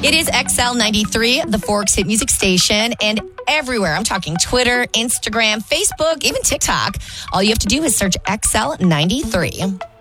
It is XL93, the Forks Hit Music Station, and everywhere. I'm talking Twitter, Instagram, Facebook, even TikTok. All you have to do is search XL93.